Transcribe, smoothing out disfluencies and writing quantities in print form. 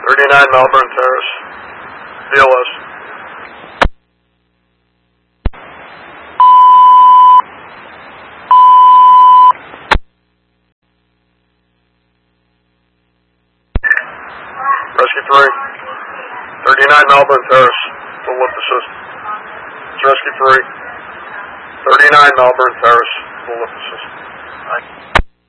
39 Melbourne Terrace, BLS. Rescue 3, 39 Melbourne Terrace, full lift assist. It's Rescue 3, 39 Melbourne Terrace, full lift assist.